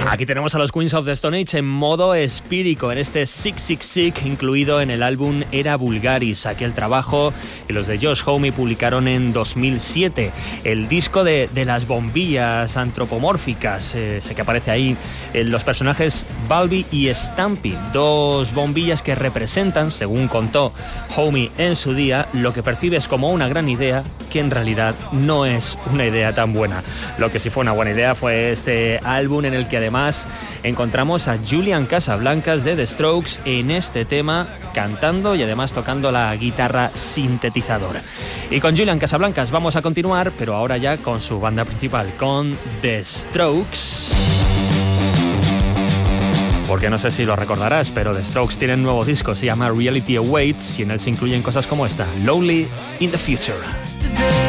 Aquí tenemos a los Queens of the Stone Age en modo espírico, en este Sick Sick Sick, incluido en el álbum Era Vulgaris, aquel trabajo que los de Josh Homme publicaron en 2007. El disco de las bombillas antropomórficas, sé que aparece ahí en los personajes Balbi y Stampy, dos bombillas que representan, según contó Homme en su día, lo que percibes como una gran idea, que en realidad no es una idea tan buena. Lo que sí fue una buena idea fue este álbum en el que además encontramos a Julian Casablancas de The Strokes en este tema, cantando y además tocando la guitarra sintetizadora. Y con Julian Casablancas vamos a continuar, pero ahora ya con su banda principal, con The Strokes. Porque no sé si lo recordarás, pero The Strokes tienen un nuevo disco, se llama Reality Awaits, y en él se incluyen cosas como esta, Lonely in the Future.